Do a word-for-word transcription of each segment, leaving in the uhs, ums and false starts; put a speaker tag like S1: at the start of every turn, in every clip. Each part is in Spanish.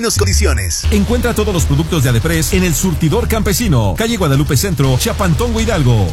S1: Términos y condiciones.
S2: Encuentra todos los productos de Adepres en el Surtidor Campesino, calle Guadalupe Centro, Chapantongo, Hidalgo.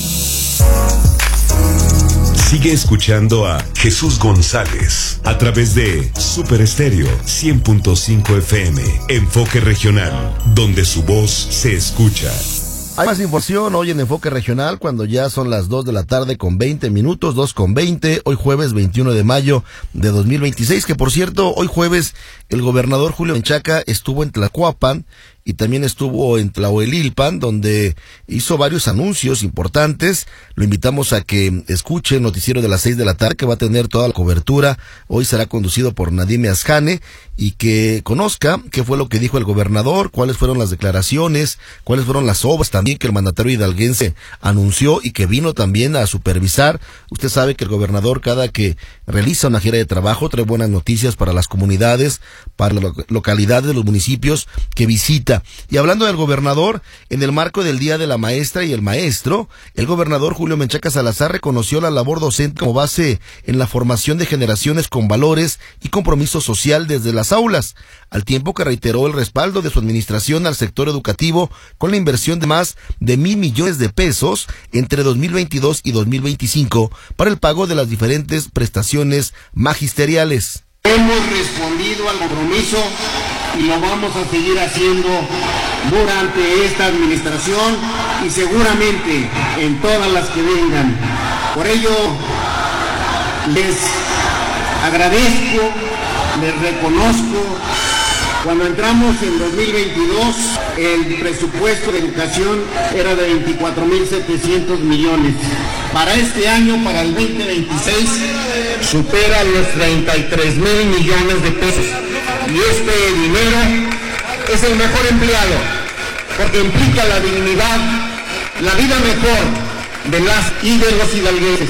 S3: Sigue escuchando a Jesús González a través de Super Estéreo cien punto cinco F M, Enfoque Regional, donde su voz se escucha.
S4: Hay más información hoy en Enfoque Regional cuando ya son las dos de la tarde con veinte minutos, dos con veinte, hoy jueves veintiuno de mayo de dos mil veintiséis, que por cierto, hoy jueves el gobernador Julio Menchaca estuvo en Tlacoapan y también estuvo en Tlahuelilpan, donde hizo varios anuncios importantes. Lo invitamos a que escuche el noticiero de las seis de la tarde, que va a tener toda la cobertura. Hoy será conducido por Nadine Asjane, y que conozca qué fue lo que dijo el gobernador, cuáles fueron las declaraciones, cuáles fueron las obras también que el mandatario hidalguense anunció y que vino también a supervisar. Usted sabe que el gobernador, cada que realiza una gira de trabajo, trae buenas noticias para las comunidades, para las localidades de los municipios que visita. Y hablando del gobernador, en el marco del Día de la Maestra y el Maestro, el gobernador Julio Menchaca Salazar reconoció la labor docente como base en la formación de generaciones con valores y compromiso social desde las aulas, al tiempo que reiteró el respaldo de su administración al sector educativo con la inversión de más de mil millones de pesos entre dos mil veintidós y dos mil veinticinco para el pago de las diferentes prestaciones magisteriales.
S5: Hemos respondido al compromiso y lo vamos a seguir haciendo durante esta administración y seguramente en todas las que vengan. Por ello, les agradezco, les reconozco. Cuando entramos en dos mil veintidós, el presupuesto de educación era de veinticuatro mil setecientos millones. Para este año, para el veinte veintiséis, supera los treinta y tres mil millones de pesos. Y este dinero es el mejor empleado, porque implica la dignidad, la vida mejor de las y de los hidalguenses.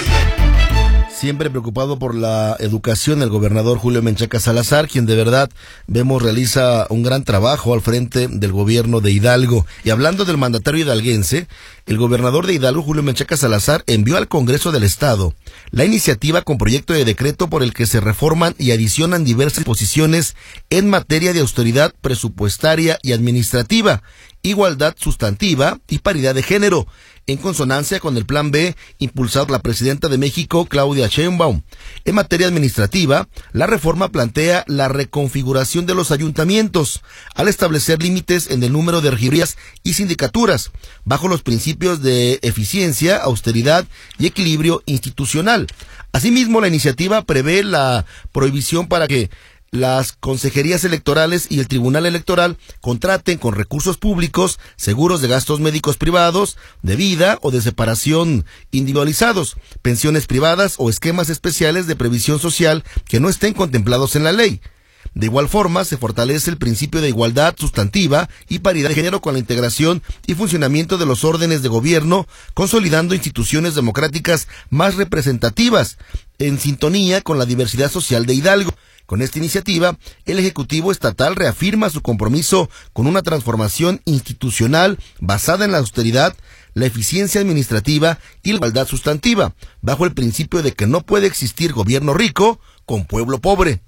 S4: Siempre preocupado por la educación, el gobernador Julio Menchaca Salazar, quien de verdad vemos realiza un gran trabajo al frente del gobierno de Hidalgo. Y hablando del mandatario hidalguense, el gobernador de Hidalgo, Julio Menchaca Salazar, envió al Congreso del Estado la iniciativa con proyecto de decreto por el que se reforman y adicionan diversas disposiciones en materia de austeridad presupuestaria y administrativa, igualdad sustantiva y paridad de género, en consonancia con el Plan B impulsado por la presidenta de México, Claudia Sheinbaum. En materia administrativa, la reforma plantea la reconfiguración de los ayuntamientos, al establecer límites en el número de regidurías y sindicaturas, bajo los principios de eficiencia, austeridad y equilibrio institucional. Asimismo, la iniciativa prevé la prohibición para que las consejerías electorales y el Tribunal Electoral contraten con recursos públicos seguros de gastos médicos privados, de vida o de separación individualizados, pensiones privadas o esquemas especiales de previsión social que no estén contemplados en la ley. De igual forma, se fortalece el principio de igualdad sustantiva y paridad de género con la integración y funcionamiento de los órdenes de gobierno, consolidando instituciones democráticas más representativas, en sintonía con la diversidad social de Hidalgo. Con esta iniciativa, el Ejecutivo Estatal reafirma su compromiso con una transformación institucional basada en la austeridad, la eficiencia administrativa y la igualdad sustantiva, bajo el principio de que no puede existir gobierno rico con pueblo pobre.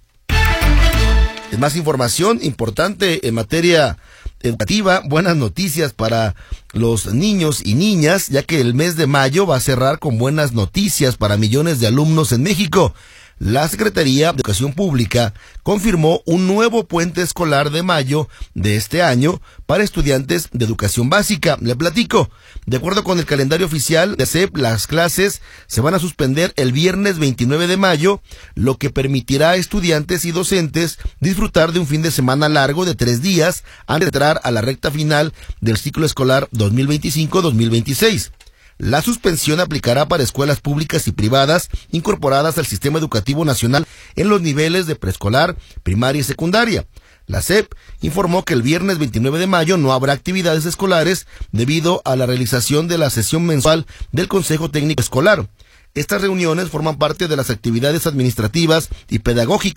S4: Es más información importante en materia educativa, buenas noticias para los niños y niñas, ya que el mes de mayo va a cerrar con buenas noticias para millones de alumnos en México. La Secretaría de Educación Pública confirmó un nuevo puente escolar de mayo de este año para estudiantes de educación básica. Le platico. De acuerdo con el calendario oficial de C E P, las clases se van a suspender el viernes veintinueve de mayo, lo que permitirá a estudiantes y docentes disfrutar de un fin de semana largo de tres días antes de entrar a la recta final del ciclo escolar dos mil veinticinco dos mil veintiséis. La suspensión aplicará para escuelas públicas y privadas incorporadas al Sistema Educativo Nacional en los niveles de preescolar, primaria y secundaria. La S E P informó que el viernes veintinueve de mayo no habrá actividades escolares debido a la realización de la sesión mensual del Consejo Técnico Escolar. Estas reuniones forman parte de las actividades administrativas y pedagógicas